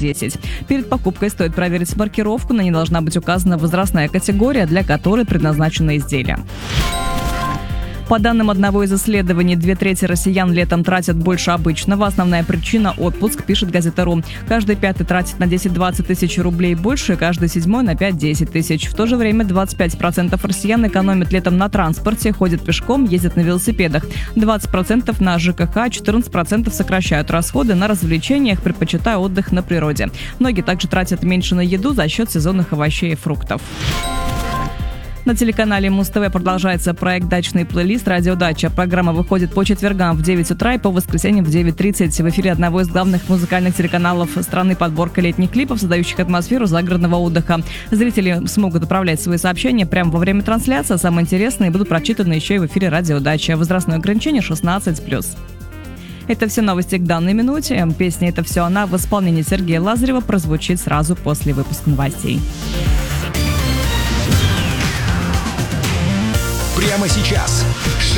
10. Перед покупкой стоит проверить маркировку, на ней должна быть указана возрастная категория, для которой предназначено изделие. По данным одного из исследований, 2/3 россиян летом тратят больше обычного. Основная причина – отпуск, пишет газета «Ру». Каждый пятый тратит на 10-20 тысяч рублей больше, каждый седьмой на 5-10 тысяч. В то же время 25% россиян экономят летом на транспорте, ходят пешком, ездят на велосипедах. 20% на ЖКХ, 14% сокращают расходы на развлечениях, предпочитая отдых на природе. Многие также тратят меньше на еду за счет сезонных овощей и фруктов. На телеканале Муз-ТВ продолжается проект «Дачный плейлист. Радио Дача». Программа выходит по четвергам в 9 утра и по воскресеньям в 9:30. В эфире одного из главных музыкальных телеканалов страны подборка летних клипов, создающих атмосферу загородного отдыха. Зрители смогут отправлять свои сообщения прямо во время трансляции, а самые интересные будут прочитаны еще и в эфире «Радио Дача». Возрастное ограничение 16+. Это все новости к данной минуте. Песня «Это все она» в исполнении Сергея Лазарева прозвучит сразу после выпуска новостей. Прямо сейчас